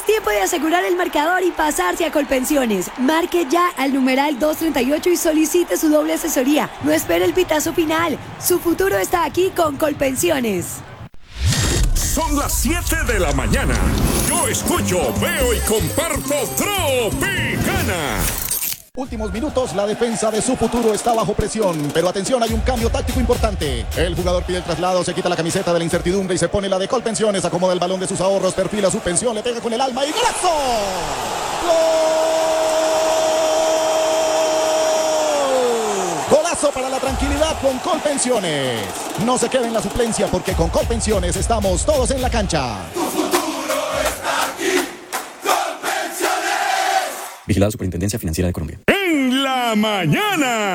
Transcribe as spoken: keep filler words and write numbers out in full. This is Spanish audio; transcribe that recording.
tiempo de asegurar el marcador y pasarse a Colpensiones. Marque ya al numeral doscientos treinta y ocho y solicite su doble asesoría. No espere el pitazo final. Su futuro está aquí con Colpensiones. Son las siete de la mañana. Yo escucho, veo y comparto Tropicana. Últimos minutos, la defensa de su futuro está bajo presión, pero atención, hay un cambio táctico importante. El jugador pide el traslado, se quita la camiseta de la incertidumbre y se pone la de Colpensiones, acomoda el balón de sus ahorros, perfila su pensión, le pega con el alma y ¡golazo! ¡Gol! ¡Golazo para la tranquilidad con Colpensiones! No se quede en la suplencia porque con Colpensiones estamos todos en la cancha. Vigilado Superintendencia Financiera de Colombia. En la mañana.